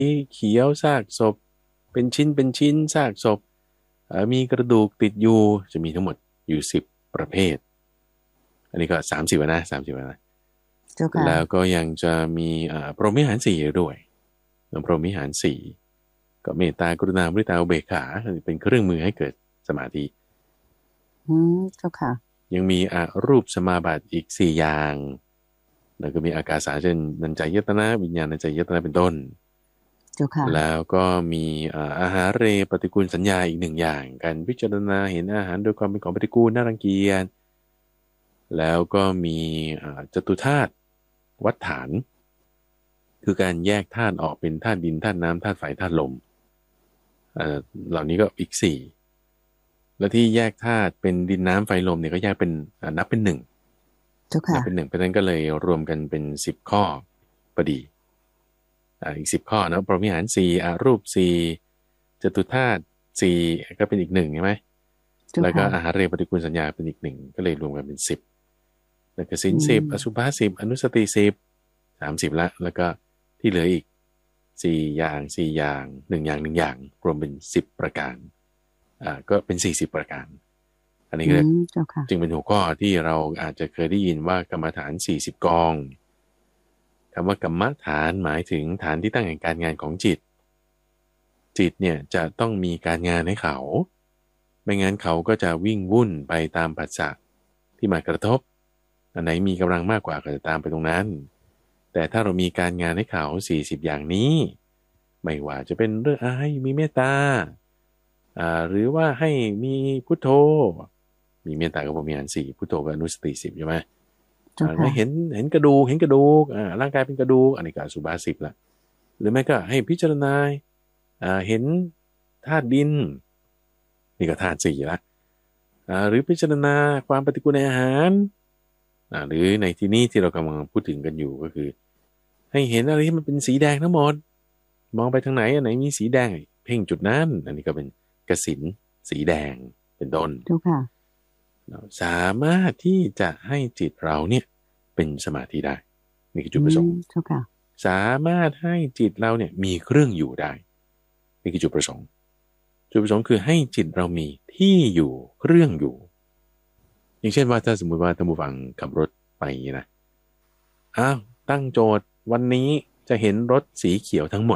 เขียวซากศพเป็นชิ้นเป็นชิ้นซากศพมีกระดูกติดอยู่จะมีทั้งหมดอยู่10 ประเภทอันนี้ก็30นะ30นะเจ้าค่ะแล้วก็ยังจะมีพรหมวิหารสี่ด้วยพรหมวิหารสี่ก็เมตตากรุณามุทิตาอุเบกขาเป็นเครื่องมือให้เกิดสมาธิเจ้าค่ะยังมีรูปสมาบัติอีก4 อย่างแล้วก็มีอากาสาเช่นนันจายตนะวิญญาณัญจายตนะเป็นต้นเจ้าค่ะแล้วก็มีอาหารเรปฏิกูลสัญญาอีก1 อย่างการพิจารณาเห็นอาหารโดยความเป็นของปฏิกูลน่ารังเกียจแล้วก็มีจตุธาตุวัฏฐานคือการแยกธาตุออกเป็นธาตุดินธาตุน้ำธาตุไฟธาตุลมเหล่านี้ก็อีกแล้วที่แยกธาตุเป็นดินน้ำไฟลมเนี่ยก็แยกเป็นนับเป็น1 เจ้าค่ะนับเป็น1เพราะฉะนั้นก็เลยรวมกันเป็น10 ข้อพอดีอีก10 ข้อนะพรหมวิหารสี่รูปสี่จตุธาตุสี่ก็เป็นอีก1ใช่ไหมแล้วก็อาหารเรปฏิกูลสัญญาเป็นอีก1ก็เลยรวมกันเป็น10แล้วก็ศีล10อสุภะ10อนุสติ10 30ละแล้วก็ที่เหลืออีก4 อย่าง1 อย่างรวมเป็น10 ประการก็เป็น40 ประการอันนี้ก็จึงเป็นหัวข้อที่เราอาจจะเคยได้ยินว่ากรรมฐาน40 กองคำว่ากรรมฐานหมายถึงฐานที่ตั้งแห่งการงานของจิตเนี่ยจะต้องมีการงานให้เขาไม่งั้นเขาก็จะวิ่งวุ่นไปตามปัจจัยที่มากระทบอันไหนมีกำลังมากกว่าก็จะตามไปตรงนั้นแต่ถ้าเรามีการงานให้เขา40 อย่างนี้ไม่ว่าจะเป็นเรื่องให้มีเมตตาหรือว่าให้มีพุทโธมีเมตตากับพรหมวิหารสี่พุทโธกับอนุสติ10ใช่ไหมไม่เห็นกระดูกร่างกายเป็นกระดูกอันนี้ก็อสุภะ10ละหรือไม่ก็ให้พิจารณาเห็นธาตุดินนี่ก็ธาตุ4ละหรือพิจารณาความปฏิกูลในอาหารหรือในที่นี้ที่เรากำลังพูดถึงกันอยู่ก็คือให้เห็นอะไรที่มันเป็นสีแดงทั้งหมดมองไปทางไหนอันไหนมีสีแดงเพ่งจุดนั้นอันนี้ก็เป็นกสิณสีแดงเป็นต้นสามารถที่จะให้จิตเราเนี่ยเป็นสมาธิได้นี่คือจุดประสงค์สามารถให้จิตเราเนี่ยมีเครื่องอยู่ได้นี่คือจุดประสงค์คือให้จิตเรามีที่อยู่เครื่องอยู่อย่างเช่นว่าถ้าสมมุติว่าท่านผู้ฟังขับรถไปนะตั้งโจทย์วันนี้จะเห็นรถสีเขียวทั้งหมด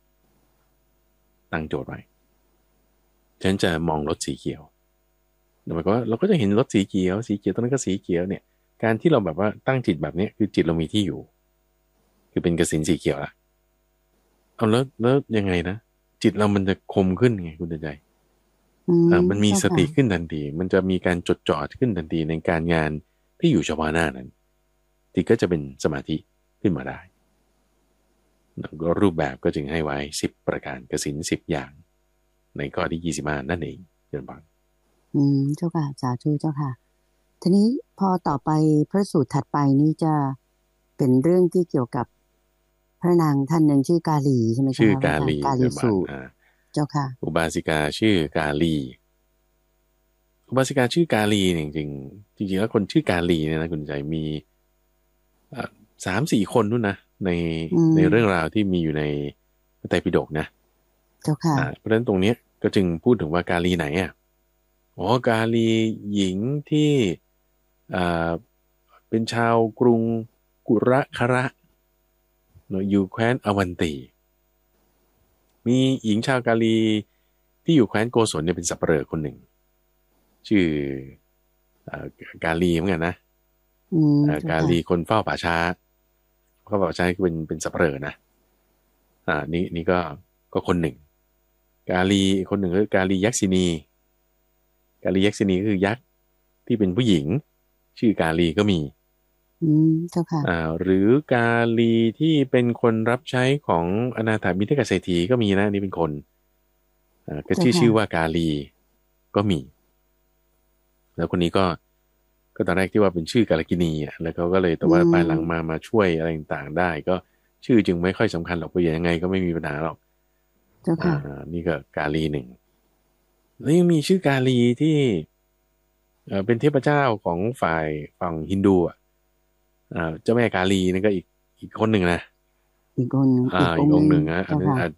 ตั้งโจทย์ไว้ฉันจะมองรถสีเขียวหมายความว่าเราก็จะเห็นรถสีเขียวตรงนั้นก็สีเขียวเนี่ยการที่เราแบบว่าตั้งจิตแบบนี้คือจิตเรามีที่อยู่คือเป็นกสิณสีเขียวละเอาแล้วยังไงนะจิตเรามันจะคมขึ้นไงคุณใจมันมีสติขึ้นทันทีมันจะมีการจดจ่อขึ้นทันทีในการงานที่อยู่เฉพาะหน้านั้นที่ก็จะเป็นสมาธิขึ้นมาได้รูปแบบก็จึงให้ไว้10 ประการกสิณ10 อย่างในข้อที่25นั่นเองเดินบังเจ้าค่ะสาธุเจ้าค่ะทีนี้พอต่อไปพระสูตรถัดไปนี่จะเป็นเรื่องที่เกี่ยวกับพระนางท่านหนึ่งชื่อกาลีใช่ไหมคะชื่อกาลีสูตรเจ้าค่ะอุบาสิกาชื่อกาลีอุบาสิกาชื่อกาลีจริงแล้วคนชื่อกาลีเนี่ยนะคุณใจมี3-4 คนนู่นนะในเรื่องราวที่มีอยู่ในพระไตรปิฎกนะเจ้าค่ะเพราะฉะนั้นตรงนี้ก็จึงพูดถึงว่ากาลีไหนกาลีหญิงที่เป็นชาวกรุงกุระคระอยู่แคว้นอวันตีมีหญิงชาวกาลีที่อยู่แคว้นโกศลเนี่ยเป็นสัปเหร่อคนหนึ่งชื่อกาลีเหมือนกันนะกาลีคนเฝ้าป่าช้าคือเป็นสัปเหร่อนะนี่ก็คนหนึ่งกาลีคนหนึ่งคือกาลียักษินีก็คือยักษ์ที่เป็นผู้หญิงชื่อกาลีก็มีเจ้าค่ะหรือกาลีที่เป็นคนรับใช้ของอนาถาบิณฑกเศรษฐีก็มีนะนี่เป็นคนก็ชื่อว่ากาลีก็มีแล้วคนนี้ก็ตอนแรกที่ว่าเป็นชื่อกาลกินีแล้วเขาก็เลยแต่ว่าภายหลังมาช่วยอะไรต่างๆได้ก็ชื่อจึงไม่ค่อยสำคัญหรอกเพราะยังไงก็ไม่มีปัญหาหรอกนี่ก็กาลีหนึ่งแล้วยังมีชื่อกาลีที่เป็นเทพเจ้าของฝ่ายฝั่งฮินดูเจ้าแม่กาลีนี่ก็อีกคนหนึ่งนะอีกองค์หนึ่งอีกออีกงค์หนึ่งองค์หนึ่งนะอันเจ้าค่ะนั้นอาจ